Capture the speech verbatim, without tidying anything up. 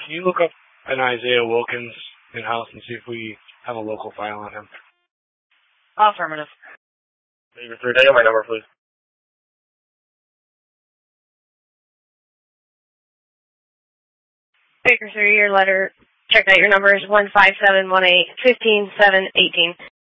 Can you look up an Isaiah Wilkins in-house and see if we have a local file on him? Affirmative. Baker three, Daniel, my number, please. Baker three, your letter, check out your number is one five seven one eight, fifteen seven eighteen.